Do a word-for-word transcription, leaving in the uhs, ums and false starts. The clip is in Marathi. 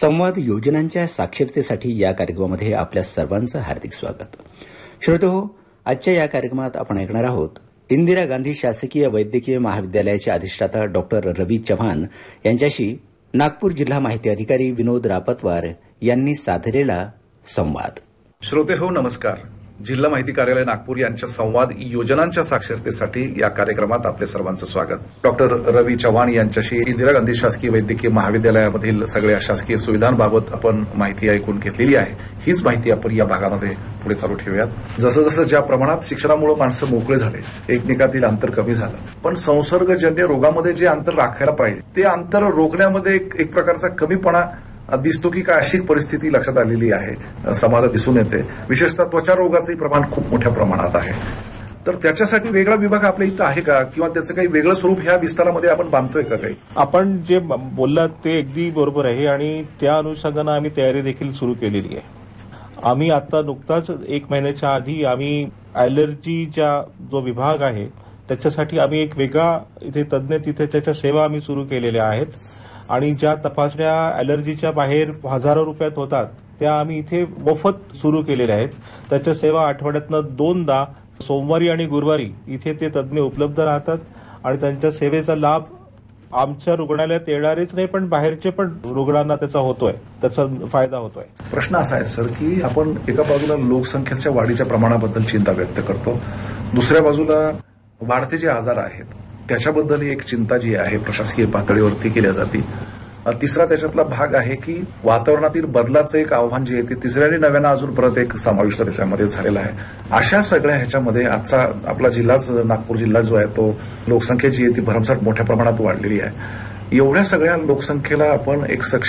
संवाद योजनांच्या साक्षरतेसाठी या कार्यक्रमामध्ये आपल्या सर्वांचं हार्दिक स्वागत. श्रोतेहो, आजच्या या कार्यक्रमात आपण ऐकणार आहोत इंदिरा गांधी शासकीय वैद्यकीय महाविद्यालयाचे अधिष्ठाता डॉक्टर रवी चव्हाण यांच्याशी नागपूर जिल्हा माहिती अधिकारी विनोद रापतवार यांनी साधलेला संवाद. श्रोते हो, नमस्कार. जिल्हा माहिती कार्यालय नागपूर यांच्या संवाद योजनांच्या साक्षरतेसाठी या कार्यक्रमात आपले सर्वांचं स्वागत. डॉक्टर रवी चव्हाण यांच्याशी इंदिरा गांधी शासकीय वैद्यकीय महाविद्यालयामधील सगळ्या शासकीय सुविधांबाबत आपण माहिती ऐकून घेतलेली आहे. हीच माहिती आपण या भागामध्ये पुढे चालू ठेवूयात. जसं जसं ज्या प्रमाणात शिक्षणामुळे माणसं मोकळे झाले, एकमेकातील अंतर कमी झालं, पण संसर्गजन्य रोगामध्ये जे अंतर राखायला पाहिजे ते अंतर रोखण्यामध्ये एक प्रकारचा कमीपणा दिसतो की काय, अशी परिस्थिती लक्षात आलेली आहे, समाजात दिसून येते. विशेषतः त्वचा रोगाचंही प्रमाण खूप मोठ्या प्रमाणात आहे. तर त्याच्यासाठी वेगळा विभाग आपल्या इथं आहे का, किंवा त्याचं काही वेगळं स्वरूप ह्या विस्तारामध्ये आपण बांधतोय का? काही आपण जे बोललात ते अगदी बरोबर आहे आणि त्या अनुषंगानं आम्ही तयारी देखील सुरू केलेली आहे. आम्ही आता नुकताच एक महिन्याच्या आधी आम्ही अॅलर्जीचा जो विभाग आहे त्याच्यासाठी आम्ही एक वेगळा इथे तज्ज्ञ तिथे त्याच्या सेवा आम्ही सुरू केलेल्या आहेत आणि ज्या तपासण्या अॅलर्जीच्या बाहेर हजारो रुपयात होतात त्या आम्ही इथे मोफत सुरू केलेल्या आहेत. त्याच्या सेवा आठवड्यातनं दोनदा सोमवारी आणि गुरुवारी इथे ते तज्ज्ञ उपलब्ध राहतात आणि त्यांच्या सेवेचा लाभ आमच्या रुग्णालयात येणारेच नाही पण बाहेरचे पण रुग्णांना त्याचा होतोय, त्याचा फायदा होतोय. प्रश्न असा आहे सर की आपण एका बाजूला लोकसंख्येच्या वाढीच्या प्रमाणाबद्दल चिंता व्यक्त करतो, दुसऱ्या बाजूला वाढते जे आजार आहेत त्याच्याबद्दल एक चिंता जी आहे प्रशासकीय पातळीवरती केल्या जाते. तिसरा त्याच्यातला भाग आहे की वातावरणातील बदलाचं एक आव्हान जे आहे ते तिसऱ्या आणि नव्यानं अजून परत एक समाविष्ट त्याच्यामध्ये झालेला आहे. अशा सगळ्या ह्याच्यामध्ये आजचा आपला जिल्हाच नागपूर जिल्हा जो आहे तो लोकसंख्या जी आहे ती भरमसाठ मोठ्या प्रमाणात वाढलेली आहे. एवढ्या सगळ्या लोकसंख्येला आपण एक